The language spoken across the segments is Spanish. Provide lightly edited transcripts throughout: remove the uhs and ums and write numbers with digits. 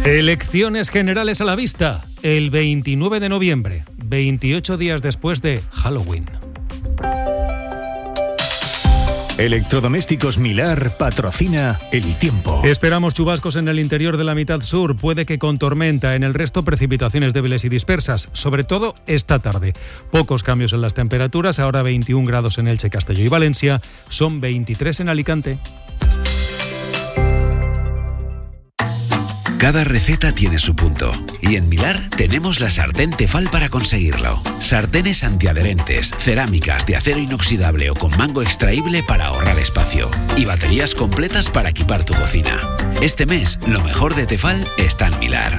Elecciones generales a la vista, el 29 de noviembre, 28 días después de Halloween. Electrodomésticos Milar patrocina el tiempo. Esperamos chubascos en el interior de la mitad sur, puede que con tormenta, en el resto precipitaciones débiles y dispersas, sobre todo esta tarde. Pocos cambios en las temperaturas, ahora 21 grados en Elche, Castelló y Valencia, son 23 en Alicante. Cada receta tiene su punto y en Milar tenemos la sartén Tefal para conseguirlo. Sartenes antiadherentes, cerámicas de acero inoxidable o con mango extraíble para ahorrar espacio y baterías completas para equipar tu cocina. Este mes, lo mejor de Tefal está en Milar.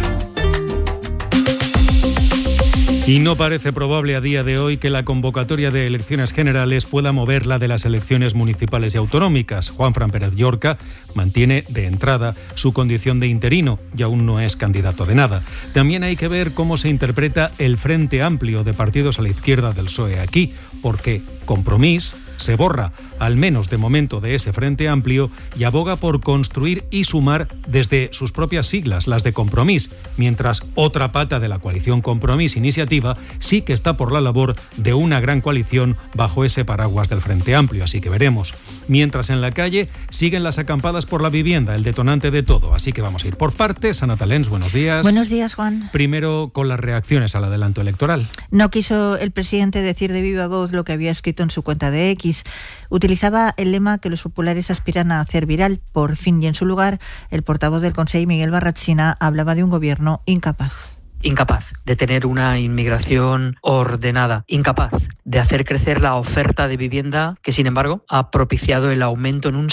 Y no parece probable a día de hoy que la convocatoria de elecciones generales pueda mover la de las elecciones municipales y autonómicas. Juanfran Pérez Llorca mantiene de entrada su condición de interino y aún no es candidato de nada. También hay que ver cómo se interpreta el Frente Amplio de partidos a la izquierda del PSOE aquí, porque Compromís se borra, al menos de momento, de ese Frente Amplio y aboga por construir y sumar desde sus propias siglas, las de Compromís, mientras otra pata de la coalición Compromís Iniciativa sí que está por la labor de una gran coalición bajo ese paraguas del Frente Amplio, así que veremos. Mientras en la calle siguen las acampadas por la vivienda, el detonante de todo, así que vamos a ir por partes. Ana Talens, buenos días. Buenos días, Juan. Primero con las reacciones al adelanto electoral. No quiso el presidente decir de viva voz lo que había escrito en su cuenta de X. Utilizaba el lema que los populares aspiran a hacer viral, por fin, y en su lugar, el portavoz del Consell, Miguel Barratxina, hablaba de un gobierno incapaz de tener una inmigración ordenada, incapaz de hacer crecer la oferta de vivienda que, sin embargo, ha propiciado el aumento en un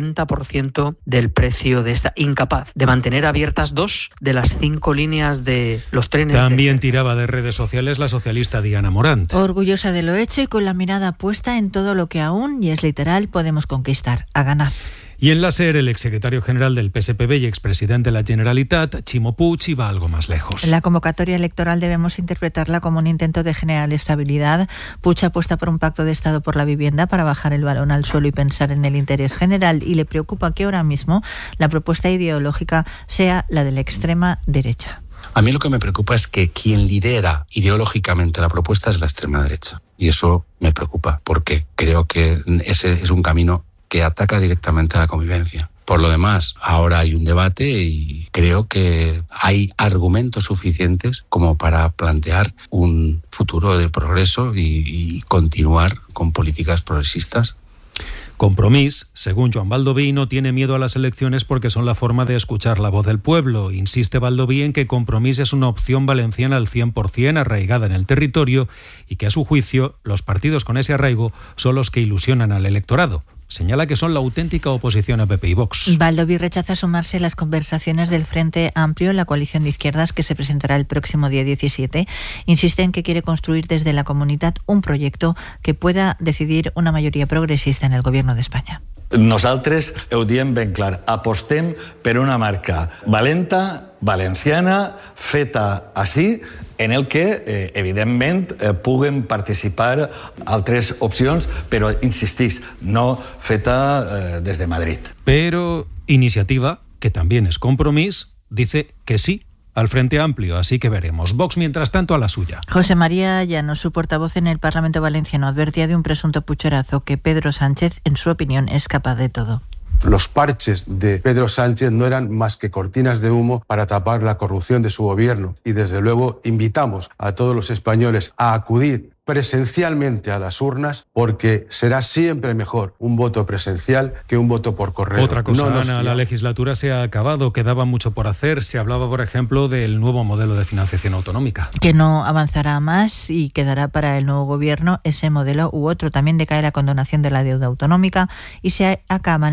70% del precio de esta, incapaz de mantener abiertas 2 de las 5 líneas de los trenes. También tiraba de redes sociales la socialista Diana Morant. Orgullosa de lo hecho y con la mirada puesta en todo lo que aún, y es literal, podemos conquistar, a ganar. Y en la SER, el exsecretario general del PSPB y expresidente de la Generalitat, Ximo Puig, iba algo más lejos. La convocatoria electoral debemos interpretarla como un intento de generar estabilidad. Puig apuesta por un pacto de Estado por la vivienda para bajar el balón al suelo y pensar en el interés general, y le preocupa que ahora mismo la propuesta ideológica sea la de la extrema derecha. A mí lo que me preocupa es que quien lidera ideológicamente la propuesta es la extrema derecha. Y eso me preocupa, porque creo que ese es un camino que ataca directamente a la convivencia. Por lo demás, ahora hay un debate y creo que hay argumentos suficientes como para plantear un futuro de progreso y continuar con políticas progresistas. Compromís, según Joan Baldoví, no tiene miedo a las elecciones porque son la forma de escuchar la voz del pueblo. Insiste Baldoví en que Compromís es una opción valenciana al 100% arraigada en el territorio y que, a su juicio, los partidos con ese arraigo son los que ilusionan al electorado. Señala que son la auténtica oposición a PP y Vox. Baldoví rechaza sumarse a las conversaciones del Frente Amplio, la coalición de izquierdas que se presentará el próximo día 17. Insiste en que quiere construir desde la comunitat un proyecto que pueda decidir una mayoría progresista en el gobierno de España. Nosaltres ho diem ben clar, apostem per una marca valenta, valenciana, feta ací, en el que, evidentment, puguen participar altres opcions, però, insistís, no feta des de Madrid. Pero Iniciativa, que también es Compromís, dice que sí al Frente Amplio, así que veremos. Vox, mientras tanto, a la suya. José María Llanos, su portavoz en el Parlamento valenciano, advertía de un presunto pucherazo que Pedro Sánchez, en su opinión, es capaz de todo. Los parches de Pedro Sánchez no eran más que cortinas de humo para tapar la corrupción de su gobierno, y desde luego invitamos a todos los españoles a acudir presencialmente a las urnas, porque será siempre mejor un voto presencial que un voto por correo. Otra cosa, Ana, la legislatura se ha acabado, quedaba mucho por hacer. Se hablaba, por ejemplo, del nuevo modelo de financiación autonómica. Que no avanzará más y quedará para el nuevo gobierno ese modelo u otro. También decae la condonación de la deuda autonómica y se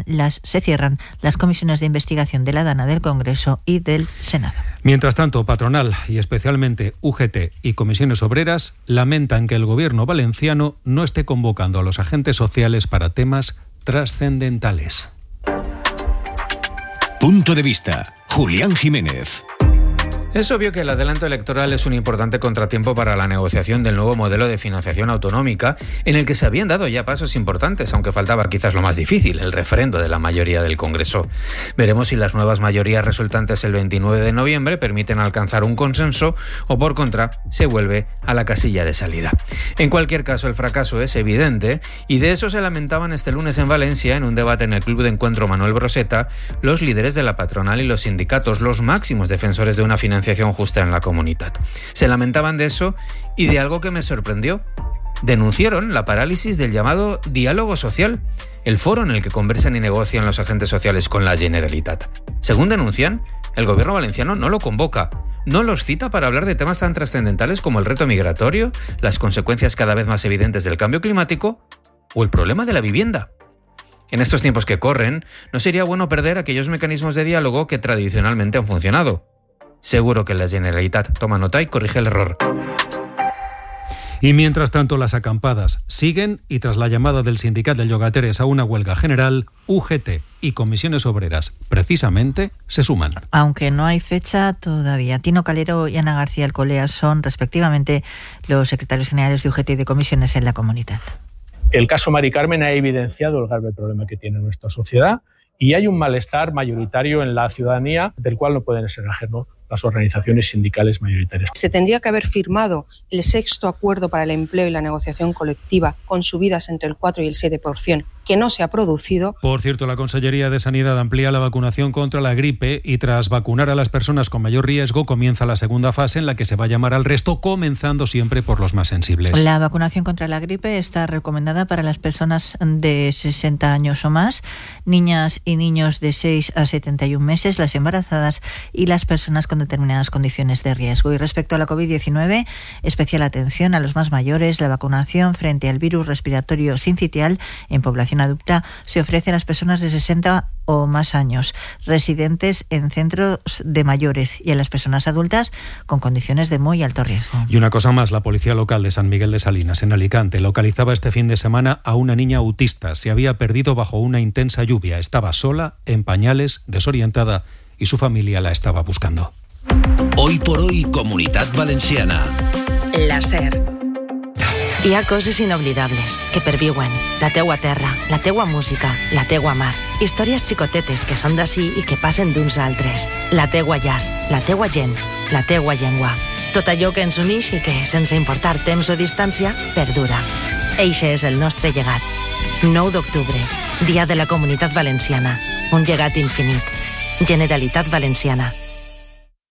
cierran las comisiones de investigación de la DANA, del Congreso y del Senado. Mientras tanto, patronal y especialmente UGT y comisiones obreras lamentan que el gobierno valenciano no esté convocando a los agentes sociales para temas trascendentales. Punto de vista. Julián Jiménez. Es obvio que el adelanto electoral es un importante contratiempo para la negociación del nuevo modelo de financiación autonómica, en el que se habían dado ya pasos importantes, aunque faltaba quizás lo más difícil, el refrendo de la mayoría del Congreso. Veremos si las nuevas mayorías resultantes el 29 de noviembre permiten alcanzar un consenso o, por contra, se vuelve a la casilla de salida. En cualquier caso, el fracaso es evidente y de eso se lamentaban este lunes en Valencia, en un debate en el Club de Encuentro Manuel Broseta, los líderes de la patronal y los sindicatos, los máximos defensores de una financiación justa en la comunidad. Se lamentaban de eso y de algo que me sorprendió. Denunciaron la parálisis del llamado diálogo social, el foro en el que conversan y negocian los agentes sociales con la Generalitat. Según denuncian, el gobierno valenciano no lo convoca, no los cita para hablar de temas tan trascendentales como el reto migratorio, las consecuencias cada vez más evidentes del cambio climático o el problema de la vivienda. En estos tiempos que corren, no sería bueno perder aquellos mecanismos de diálogo que tradicionalmente han funcionado. Seguro que la Generalitat toma nota y corrige el error. Y mientras tanto, las acampadas siguen y tras la llamada del sindicat de llogateres a una huelga general, UGT y comisiones obreras, precisamente, se suman. Aunque no hay fecha todavía. Tino Calero y Ana García Alcolea son, respectivamente, los secretarios generales de UGT y de comisiones en la comunidad. El caso Mari Carmen ha evidenciado el grave problema que tiene nuestra sociedad y hay un malestar mayoritario en la ciudadanía del cual no pueden ser ajenos las organizaciones sindicales mayoritarias. Se tendría que haber firmado el 6º acuerdo para el empleo y la negociación colectiva con subidas entre el 4 y el 7%, que no se ha producido. Por cierto, la Consellería de Sanidad amplía la vacunación contra la gripe y tras vacunar a las personas con mayor riesgo comienza la segunda fase en la que se va a llamar al resto, comenzando siempre por los más sensibles. La vacunación contra la gripe está recomendada para las personas de 60 años o más, niñas y niños de 6 a 71 meses, las embarazadas y las personas con determinadas condiciones de riesgo. Y respecto a la COVID-19, especial atención a los más mayores. La vacunación frente al virus respiratorio sincitial en población adulta se ofrece a las personas de 60 o más años, residentes en centros de mayores y a las personas adultas con condiciones de muy alto riesgo. Y una cosa más, la policía local de San Miguel de Salinas, en Alicante, localizaba este fin de semana a una niña autista. Se había perdido bajo una intensa lluvia. Estaba sola, en pañales, desorientada y su familia la estaba buscando. Hoy por hoy, Comunitat Valenciana. La SER. Hi ha coses inoblidables que perviuen. La teua terra, la teua música, la teua mar. Històries xicotetes que són d'ací i que passen d'uns altres. La teua llar, la teua gent, la teua llengua. Tot allò que ens unix i que, sense importar temps o distància, perdura. Eixe és el nostre llegat. 9 d'octubre, Dia de la Comunitat Valenciana. Un llegat infinit. Generalitat Valenciana.